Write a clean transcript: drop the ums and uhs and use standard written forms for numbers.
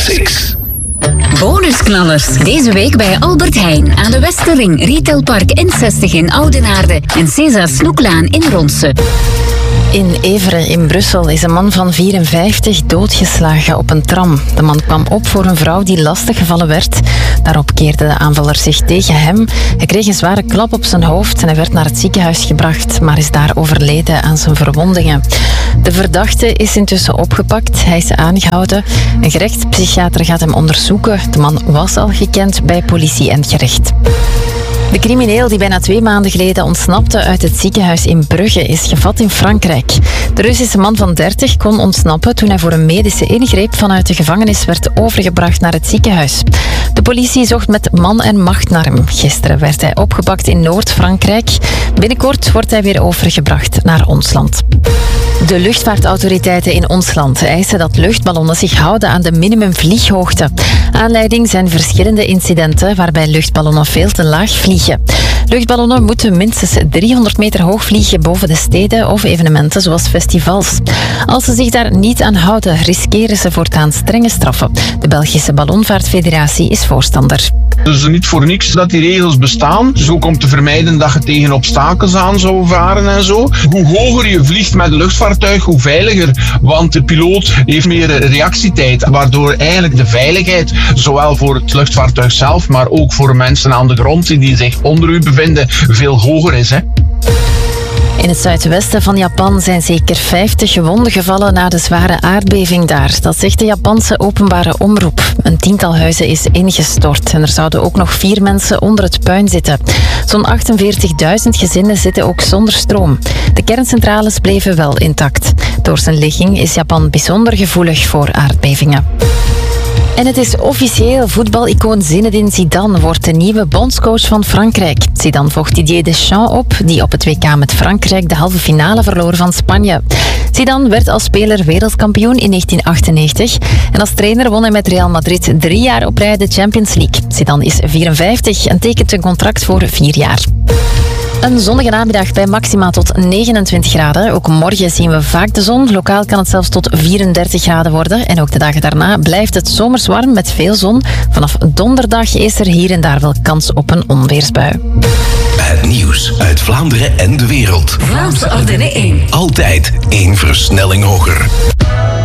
6. Bonusknallers. Deze week bij Albert Heijn aan de Westerring, Retailpark N60 in Oudenaarde en César Snoeklaan in Ronse. In Everen in Brussel is een man van 54 doodgeslagen op een tram. De man kwam op voor een vrouw die lastiggevallen werd. Daarop keerde de aanvaller zich tegen hem. Hij kreeg een zware klap op zijn hoofd en hij werd naar het ziekenhuis gebracht, maar is daar overleden aan zijn verwondingen. De verdachte is intussen opgepakt. Hij is aangehouden. Een gerechtspsychiater gaat hem onderzoeken. De man was al gekend bij politie en gerecht. De crimineel die bijna 2 maanden geleden ontsnapte uit het ziekenhuis in Brugge is gevat in Frankrijk. De Russische man van 30 kon ontsnappen toen hij voor een medische ingreep vanuit de gevangenis werd overgebracht naar het ziekenhuis. De politie zocht met man en macht naar hem. Gisteren werd hij opgepakt in Noord-Frankrijk. Binnenkort wordt hij weer overgebracht naar ons land. De luchtvaartautoriteiten in ons land eisen dat luchtballonnen zich houden aan de minimumvlieghoogte. Aanleiding zijn verschillende incidenten waarbij luchtballonnen veel te laag vliegen. Luchtballonnen moeten minstens 300 meter hoog vliegen boven de steden of evenementen zoals festivals. Als ze zich daar niet aan houden, riskeren ze voortaan strenge straffen. De Belgische Ballonvaartfederatie is voorstander. Dus niet voor niks dat die regels bestaan. Dus ook om te vermijden dat je tegen obstakels aan zou varen en zo. Hoe hoger je vliegt met een luchtvaartuig, hoe veiliger. Want de piloot heeft meer reactietijd. Waardoor eigenlijk de veiligheid, zowel voor het luchtvaartuig zelf, maar ook voor mensen aan de grond die zich onder u bevinden, veel hoger is. Hè? In het zuidwesten van Japan zijn zeker 50 gewonden gevallen na de zware aardbeving daar. Dat zegt de Japanse openbare omroep. Een 10-tal huizen is ingestort en er zouden ook nog 4 mensen onder het puin zitten. Zo'n 48.000 gezinnen zitten ook zonder stroom. De kerncentrales bleven wel intact. Door zijn ligging is Japan bijzonder gevoelig voor aardbevingen. En het is officieel, voetbalicoon Zinedine Zidane wordt de nieuwe bondscoach van Frankrijk. Zidane volgt Didier Deschamps op, die op het WK met Frankrijk de halve finale verloor van Spanje. Zidane werd als speler wereldkampioen in 1998 en als trainer won hij met Real Madrid 3 jaar op rij de Champions League. Zidane is 54 en tekent een contract voor 4 jaar. Een zonnige namiddag bij maxima tot 29 graden. Ook morgen zien we vaak de zon. Lokaal kan het zelfs tot 34 graden worden. En ook de dagen daarna blijft het zomers warm met veel zon. Vanaf donderdag is er hier en daar wel kans op een onweersbui. Het nieuws uit Vlaanderen en de wereld. Vlaamse Ardennen 1. Altijd 1 versnelling hoger.